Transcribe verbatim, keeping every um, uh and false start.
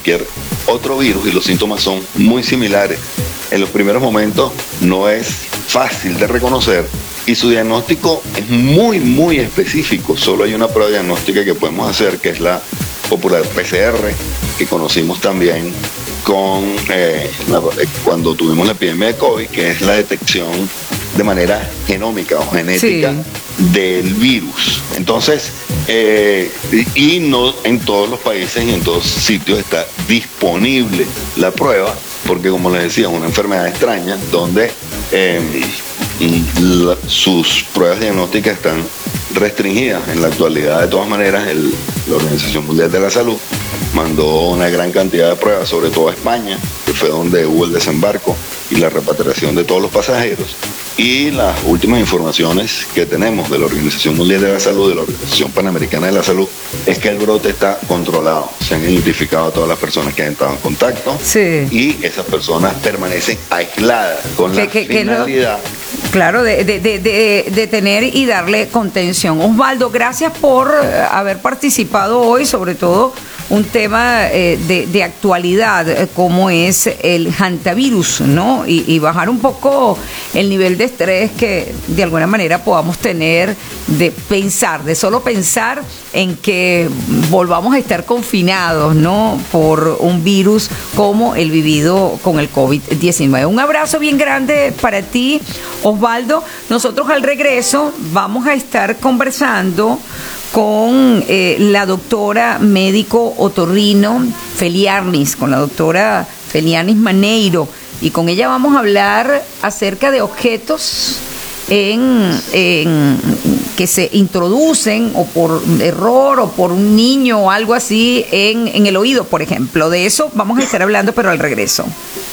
cualquier otro virus y los síntomas son muy similares. En los primeros momentos no es fácil de reconocer y su diagnóstico es muy, muy específico. Solo hay una prueba diagnóstica que podemos hacer, que es la popular P C R, que conocimos también con eh, la, cuando tuvimos la epidemia de COVID, que es la detección de manera genómica o genética sí. del virus. Entonces, eh, y no en todos los países y en todos sitios está disponible la prueba, porque como les decía, es una enfermedad extraña donde eh, la, sus pruebas diagnósticas están restringidas en la actualidad. De todas maneras, el, la Organización Mundial de la Salud mandó una gran cantidad de pruebas, sobre todo a España, que fue donde hubo el desembarco y la repatriación de todos los pasajeros. Y las últimas informaciones que tenemos de la Organización Mundial de la Salud, de la Organización Panamericana de la Salud, es que el brote está controlado. Se han identificado a todas las personas que han estado en contacto sí. y esas personas permanecen aisladas con que, la que, finalidad. Que lo, claro, de, de, de, de, de tener y darle contención. Osvaldo, gracias por haber participado hoy, sobre todo un tema eh, de, de actualidad, eh, como es el hantavirus, ¿no? Y, y bajar un poco el nivel de estrés que de alguna manera podamos tener de pensar, de solo pensar en que volvamos a estar confinados, ¿no? Por un virus como el vivido con el COVID diecinueve. Un abrazo bien grande para ti, Osvaldo. Nosotros al regreso vamos a estar conversando con eh, la doctora médico otorrino Feliarnis, con la doctora Feliarnis Maneiro, y con ella vamos a hablar acerca de objetos en, en que se introducen o por error o por un niño o algo así en, en el oído, por ejemplo. De eso vamos a estar hablando, pero al regreso.